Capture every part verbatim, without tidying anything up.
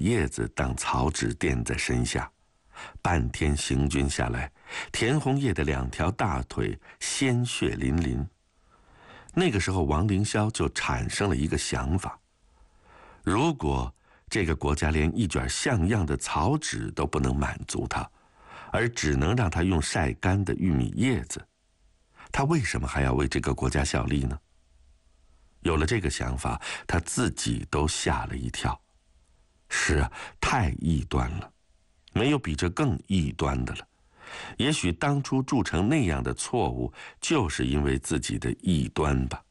叶子当草纸垫在身下。半天行军下来，田红叶的两条大腿鲜血淋淋。那个时候，王凌霄就产生了一个想法：如果这个国家连一卷像样的草纸都不能满足他，而只能让他用晒干的玉米叶子，他为什么还要为这个国家效力呢？有了这个想法，他自己都吓了一跳。是啊，太异端了，没有比这更异端的了。也许当初铸成那样的错误，就是因为自己的异端吧。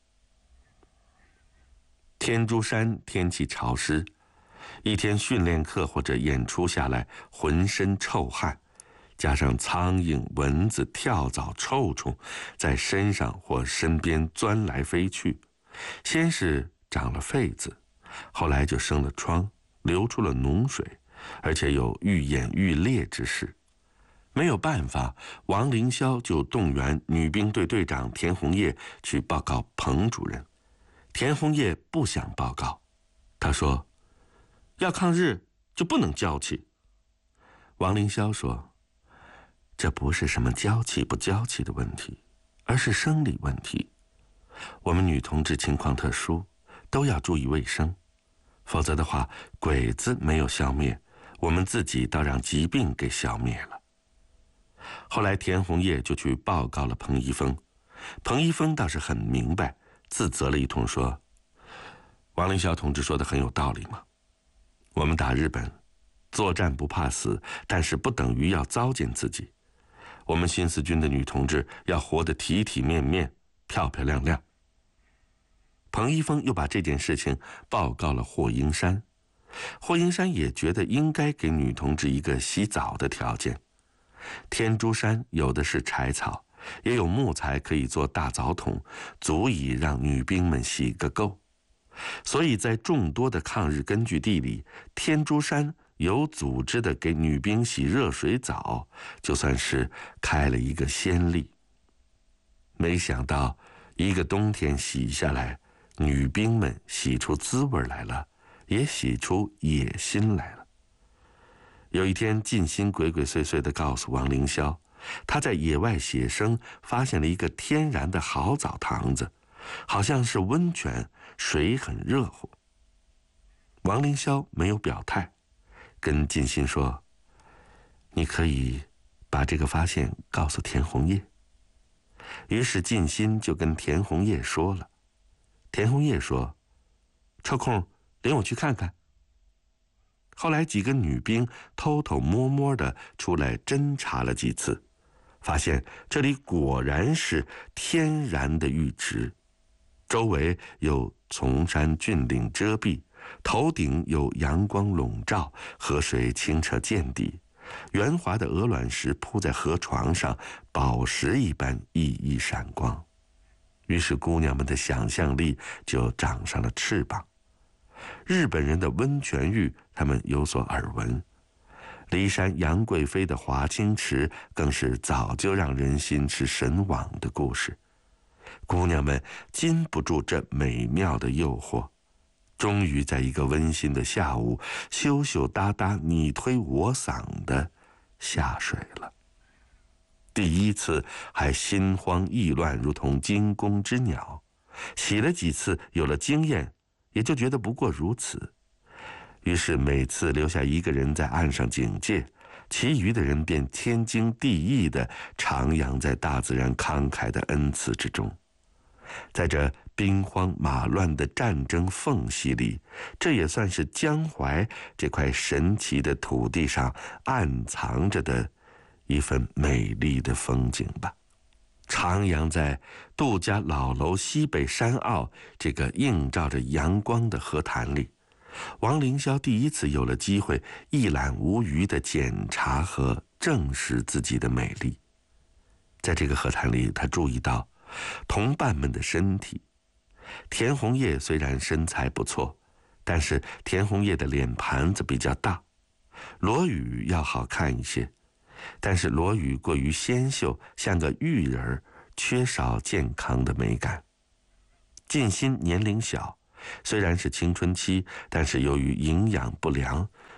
天竺山天气潮湿，一天训练课或者演出下来，浑身臭汗，加上苍蝇、蚊子、跳蚤、臭虫在身上或身边钻来飞去，先是长了痱子，后来就生了疮，流出了脓水，而且有愈演愈烈之势。没有办法，王凌霄就动员女兵队队长田红叶去报告彭主任。田红叶不想报告，他说：“要抗日就不能娇气。”王凌霄说：“这不是什么娇气不娇气的问题，而是生理问题。我们女同志情况特殊，都要注意卫生，否则的话，鬼子没有消灭，我们自己倒让疾病给消灭了。”后来田红叶就去报告了彭一峰，彭一峰倒是很明白，自责了一通，说：“王凌霄同志说的很有道理嘛，我们打日本，作战不怕死，但是不等于要糟践自己。我们新四军的女同志要活得体体面面、漂漂亮亮。”彭一峰又把这件事情报告了霍英山，霍英山也觉得应该给女同志一个洗澡的条件。天竺山有的是柴草，也有木材可以做大澡桶，足以让女兵们洗个够。所以在众多的抗日根据地里，天竺山有组织的给女兵洗热水澡，就算是开了一个先例。没想到一个冬天洗下来，女兵们洗出滋味来了，也洗出野心来了。有一天，靳心鬼鬼祟祟地告诉王凌霄，他在野外写生发现了一个天然的好澡堂子，好像是温泉，水很热乎。王凌霄没有表态，跟靳心说：“你可以把这个发现告诉田红叶。”于是靳心就跟田红叶说了。田红叶说：“抽空领我去看看。”后来几个女兵偷偷摸摸地出来侦查了几次，发现这里果然是天然的浴池，周围有丛山峻岭遮蔽，头顶有阳光笼罩，河水清澈见底，圆滑的鹅卵石铺在河床上，宝石一般熠熠闪光。于是姑娘们的想象力就长上了翅膀。日本人的温泉浴他们有所耳闻，骊山杨贵妃的华清池更是早就让人心驰神往的故事。姑娘们禁不住这美妙的诱惑，终于在一个温馨的下午，羞羞答答你推我搡的下水了。第一次还心慌意乱，如同惊弓之鸟，洗了几次有了经验，也就觉得不过如此。于是每次留下一个人在岸上警戒，其余的人便天经地义地徜徉在大自然慷慨的恩赐之中。在这兵荒马乱的战争缝隙里，这也算是江淮这块神奇的土地上暗藏着的一份美丽的风景吧。徜徉在杜家老楼西北山坳这个映照着阳光的河潭里，王凌霄第一次有了机会一览无余地检查和证实自己的美丽。在这个河潭里，他注意到同伴们的身体。田红叶虽然身材不错，但是田红叶的脸盘子比较大，罗宇要好看一些，但是罗宇过于纤秀，像个玉人，缺少健康的美感。靳心年龄小，虽然是青春期，但是由于营养不良，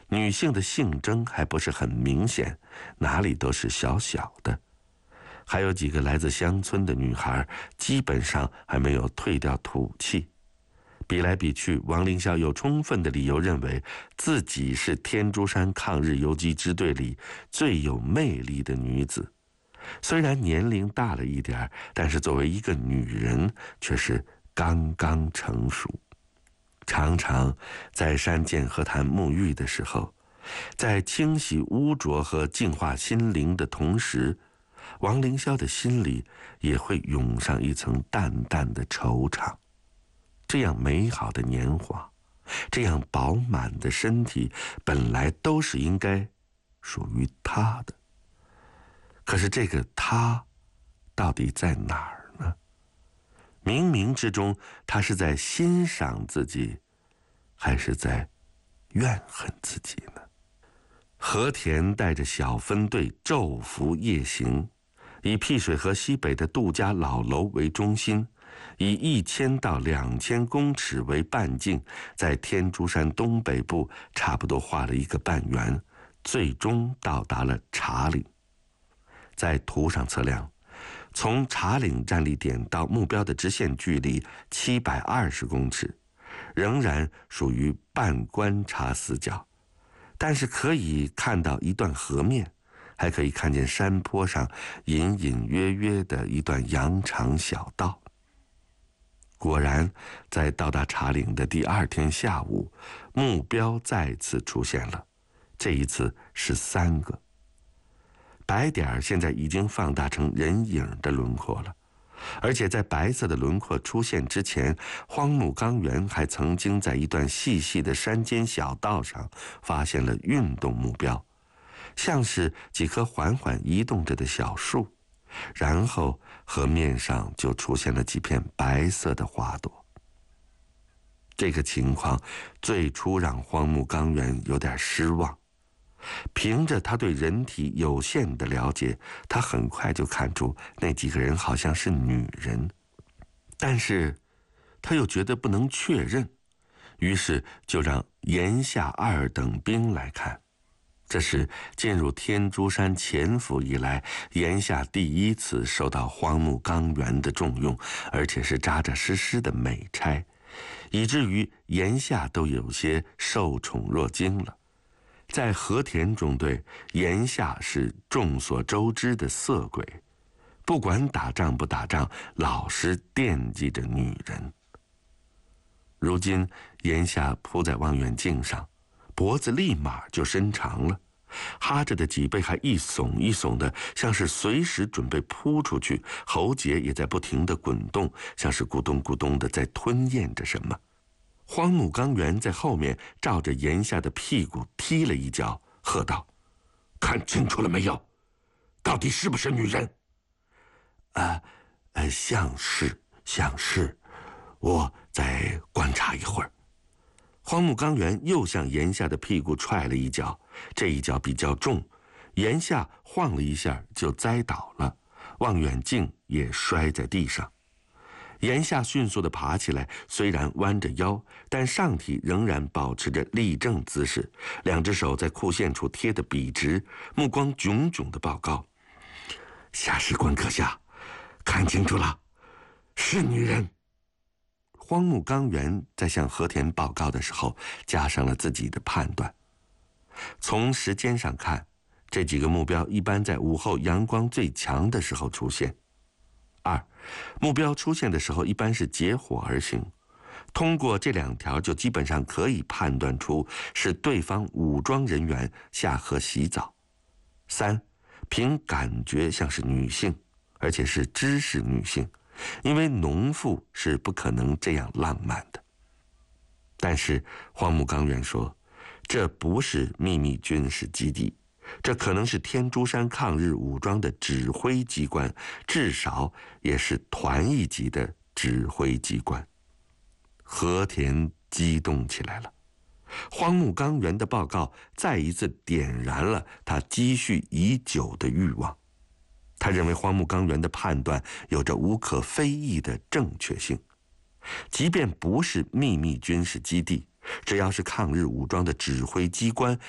女性的性征还不是很明显，哪里都是小小的。还有几个来自乡村的女孩，基本上还没有退掉土气。比来比去，王凌霄有充分的理由认为自己是天竺山抗日游击支队里最有魅力的女子。虽然年龄大了一点，但是作为一个女人却是刚刚成熟。常常在山涧河滩沐浴的时候，在清洗污浊和净化心灵的同时，王凌霄的心里也会涌上一层淡淡的惆怅。这样美好的年华，这样饱满的身体，本来都是应该属于他的。可是这个他到底在哪儿呢？冥冥之中，他是在欣赏自己，还是在怨恨自己呢？和田带着小分队昼伏夜行，以辟水河西北的杜家老楼为中心，以一千到两千公尺为半径，在天竺山东北部差不多画了一个半圆，最终到达了茶岭。在图上测量，从茶岭站立点到目标的直线距离七百二十公尺，仍然属于半观察死角，但是可以看到一段河面，还可以看见山坡上隐隐约约的一段羊肠小道。果然，在到达茶岭的第二天下午，目标再次出现了，这一次是三个。白点现在已经放大成人影的轮廓了，而且在白色的轮廓出现之前，荒木纲原还曾经在一段细细的山间小道上发现了运动目标，像是几棵缓缓移动着的小树，然后河面上就出现了几片白色的花朵。这个情况最初让荒木纲原有点失望。凭着他对人体有限的了解，他很快就看出那几个人好像是女人，但是他又觉得不能确认，于是就让岩下二等兵来看。这是进入天竺山潜伏以来，岩下第一次受到荒木纲原的重用，而且是扎扎实实的美差，以至于岩下都有些受宠若惊了。在和田中队，岩下是众所周知的色鬼，不管打仗不打仗，老是惦记着女人。如今岩下扑在望远镜上，脖子立马就伸长了，哈着的脊背还一耸一耸的，像是随时准备扑出去，喉结也在不停地滚动，像是咕咚咕咚的在吞咽着什么。荒木纲原在后面照着岩下的屁股踢了一脚，喝道：“看清楚了没有？到底是不是女人？”啊，呃，像是，像是，我再观察一会儿。荒木纲原又向岩下的屁股踹了一脚，这一脚比较重，岩下晃了一下就栽倒了，望远镜也摔在地上。岩下迅速地爬起来，虽然弯着腰，但上体仍然保持着立正姿势，两只手在裤线处贴得笔直，目光炯炯地报告：“下士官阁下，看清楚了，是女人。”荒木纲原在向和田报告的时候，加上了自己的判断。从时间上看，这几个目标一般在午后阳光最强的时候出现。二，目标出现的时候一般是结伙而行，通过这两条就基本上可以判断出是对方武装人员下河洗澡。三，凭感觉像是女性，而且是知识女性，因为农妇是不可能这样浪漫的。但是荒木纲原说，这不是秘密军事基地，这可能是天竺山抗日武装的指挥机关，至少也是团一级的指挥机关。和田激动起来了，荒木纲原的报告再一次点燃了他积蓄已久的欲望。他认为荒木纲原的判断有着无可非议的正确性，即便不是秘密军事基地，只要是抗日武装的指挥机关，